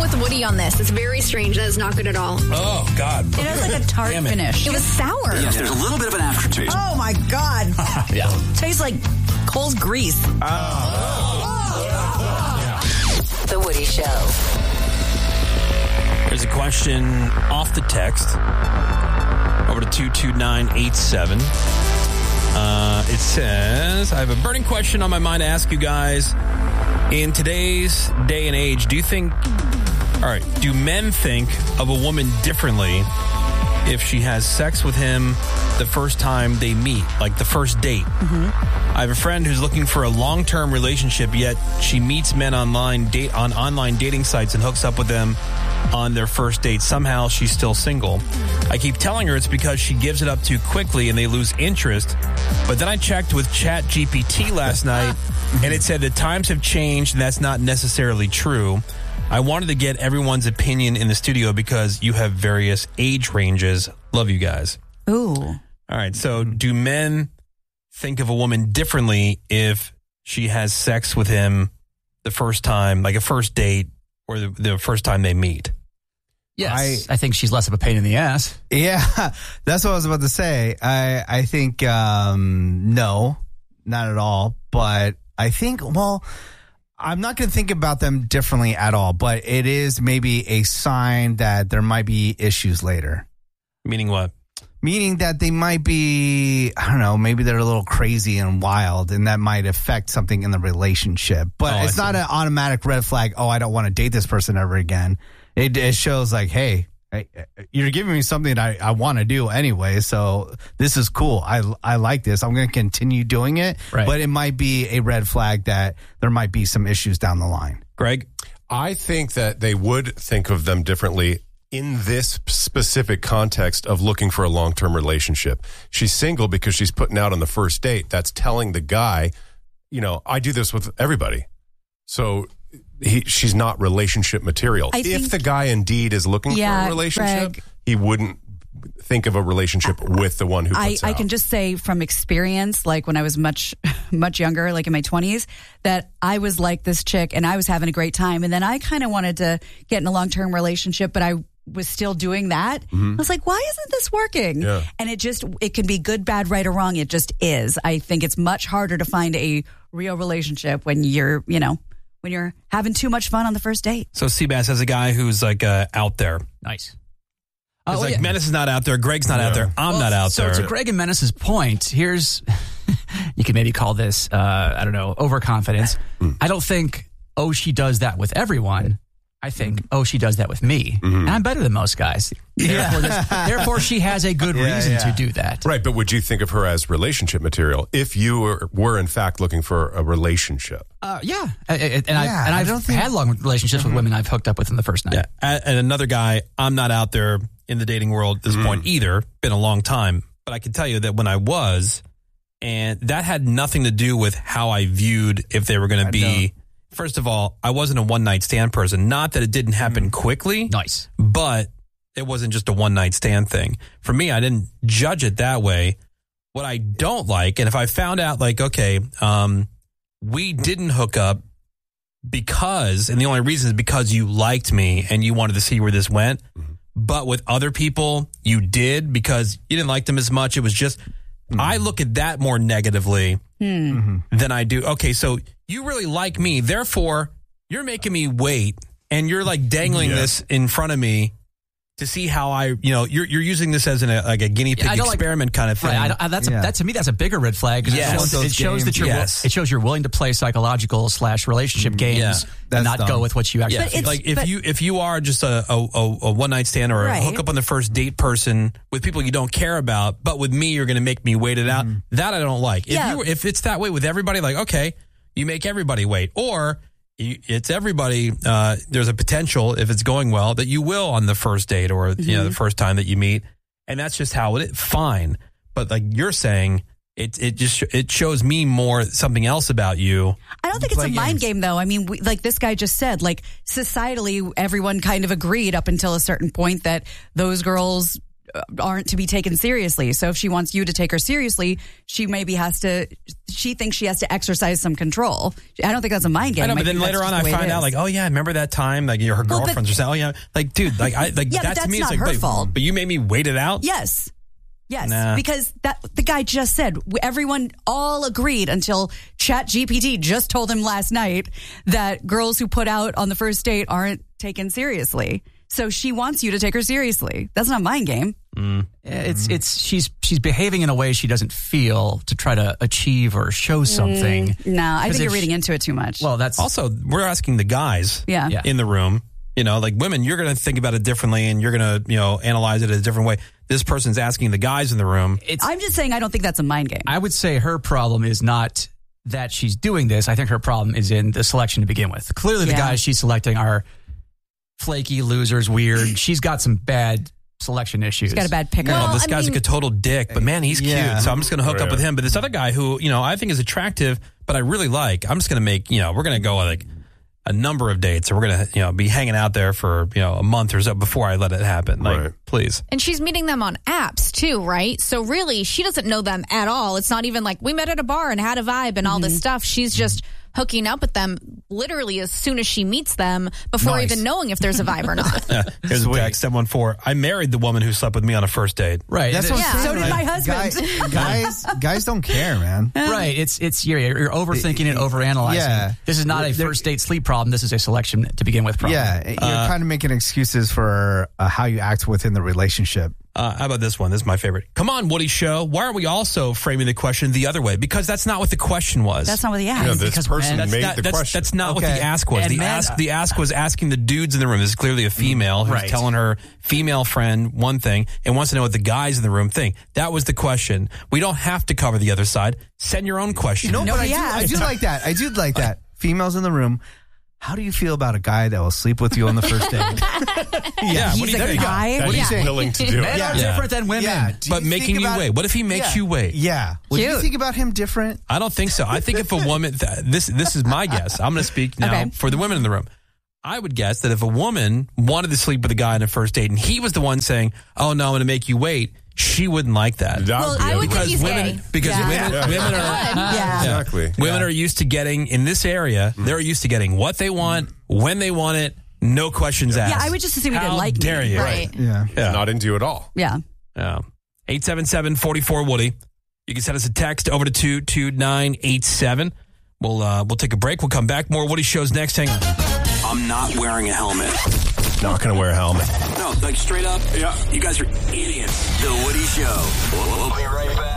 with Woody on this. It's very strange. That is not good at all. Oh, God. It has like a tart finish. It was sour. Yes, there's a little bit of an aftertaste. Oh, my God. Yeah. Tastes like Cole's grease. The Woody Show. There's a question off the text over to 22987. It says, I have a burning question on my mind to ask you guys. In today's day and age, do men think of a woman differently if she has sex with him the first time they meet, like the first date? I have a friend who's looking for a long-term relationship, yet she meets men on online dating sites and hooks up with them on their first date. Somehow she's still single. I keep telling her it's because she gives it up too quickly and they lose interest. But then I checked with ChatGPT last night and it said that times have changed and that's not necessarily true. I wanted to get everyone's opinion in the studio because you have various age ranges. Love you guys. Ooh. All right. So do men think of a woman differently if she has sex with him the first time, like a first date or the first time they meet? Yes. I think she's less of a pain in the ass. Yeah, that's what I was about to say. I think, no, not at all. But I think, I'm not going to think about them differently at all, but it is maybe a sign that there might be issues later. Meaning what? Meaning that they might be, I don't know, maybe they're a little crazy and wild, and that might affect something in the relationship. But it's not an automatic red flag, I don't want to date this person ever again. It shows like, hey, you're giving me something that I want to do anyway, so this is cool. I like this. I'm going to continue doing it, right. But it might be a red flag that there might be some issues down the line. Greg? I think that they would think of them differently in this specific context of looking for a long-term relationship. She's single because she's putting out on the first date. That's telling the guy, I do this with everybody. So she's not relationship material. If the guy indeed is looking for a relationship, Greg, he wouldn't think of a relationship with the one who puts out. I can just say from experience, like when I was much, much younger, like in my 20s, that I was like this chick and I was having a great time. And then I kind of wanted to get in a long-term relationship, but I was still doing that. I was like, why isn't this working? Yeah. And it can be good, bad, right, or wrong. It just is. I think it's much harder to find a real relationship when you're, when you're having too much fun on the first date. So Seabass, as a guy who's like out there. Nice. It's like Menace is not out there. Greg's not out there. I'm not out there. So to Greg and Menace's point, here's, you could maybe call this, overconfidence. I don't think, she does that with everyone. I think, she does that with me. And I'm better than most guys. Therefore, she has a good reason to do that. Right, but would you think of her as relationship material if you were in fact looking for a relationship? Yeah. I've had long relationships with women I've hooked up with in the first night. Yeah. And another guy, I'm not out there in the dating world at this point either. Been a long time. But I can tell you that when I was, and that had nothing to do with how I viewed if they were going to be. First of all, I wasn't a one-night stand person. Not that it didn't happen quickly. Nice. But it wasn't just a one-night stand thing. For me, I didn't judge it that way. What I don't like, and if I found out, like, okay, we didn't hook up because, and the only reason is because you liked me and you wanted to see where this went, but with other people, you did because you didn't like them as much. It was just, I look at that more negatively than I do. Okay, so you really like me, therefore you're making me wait, and you're like dangling this in front of me to see how you're using this as a guinea pig experiment kind of thing. Right, that to me, that's a bigger red flag. It shows that you're willing to play psychological / relationship games and not go with what you actually. Like if you are just a one night stand or a hook up on the first date person with people you don't care about, but with me you're going to make me wait it out. That I don't like. If it's that way with everybody, like, okay, you make everybody wait, or it's everybody. There's a potential, if it's going well, that you will on the first date or the first time that you meet, and that's just how it is. Fine, but like you're saying, it shows me more something else about you. I don't think it's a mind game, though. I mean, like this guy just said, like societally, everyone kind of agreed up until a certain point that those girls aren't to be taken seriously. So if she wants you to take her seriously, she thinks she has to exercise some control. I don't think that's a mind game. I know, but then later on I find out, like, oh yeah, remember that time? Like, her girlfriends are saying, oh yeah, like, dude, like, yeah, that to me is like, her fault. But you made me wait it out? Yes. Nah. Because the guy just said, everyone all agreed until ChatGPT just told him last night that girls who put out on the first date aren't taken seriously. So she wants you to take her seriously. That's not a mind game. She's behaving in a way she doesn't feel to try to achieve or show something. No, I think you're reading into it too much. Well, that's also, we're asking the guys in the room. Like women, you're going to think about it differently, and you're going to analyze it a different way. This person's asking the guys in the room. I'm just saying I don't think that's a mind game. I would say her problem is not that she's doing this. I think her problem is in the selection to begin with. Clearly, the guys she's selecting are flaky, losers, weird. She's got some bad selection issues. She's got a bad picker. Well, this guy's like a total dick, but man, he's cute. So I'm just going to hook up with him. But this other guy who, I think is attractive, but I really like, I'm just going to make, we're going to go like a number of dates, and we're going to, be hanging out there for, a month or so before I let it happen. Like, please. And she's meeting them on apps too, right? So really, she doesn't know them at all. It's not even like we met at a bar and had a vibe and all this stuff. She's just hooking up with them literally as soon as she meets them before even knowing if there's a vibe or not. Here's a text, 714. I married the woman who slept with me on a first date. Right. That's what I'm saying. So did my husband. Guys don't care, man. Right. It's you're overthinking it, overanalyzing. Yeah. This is not a first date sleep problem. This is a selection to begin with problem. Yeah. You're kind of making excuses for how you act within the relationship. How about this one? This is my favorite. Come on, Woody Show. Why aren't we also framing the question the other way? Because that's not what the question was. That's not what he asked. This person made the question. That's not what the ask was. The ask was asking the dudes in the room. This is clearly a female who's telling her female friend one thing and wants to know what the guys in the room think. That was the question. We don't have to cover the other side. Send your own question. But I do like that. I do like that. Females in the room. How do you feel about a guy that will sleep with you on the first date? He's a guy. What do you say? Willing to do it. Men are different than women. Yeah. But making you wait. What if he makes you wait? Yeah. Would you think about him different? I don't think so. I think if a woman, this is my guess. I'm going to speak now for the women in the room. I would guess that if a woman wanted to sleep with a guy on a first date and he was the one saying, oh, no, I'm going to make you wait, she wouldn't like that. Well, I would think he's women, gay. Because women are used to getting, in this area, they're used to getting what they want, when they want it, no questions asked. Yeah, I would just assume he didn't like me. How dare you? Right. Yeah. Not into you at all. Yeah. 877-44-WOODY. You can send us a text over to 22987. We'll take a break. We'll come back. More Woody Shows next. Hang on. I'm not wearing a helmet. Not going to wear a helmet. No, like straight up. Yeah. You guys are idiots. The Woody Show. We'll be right back.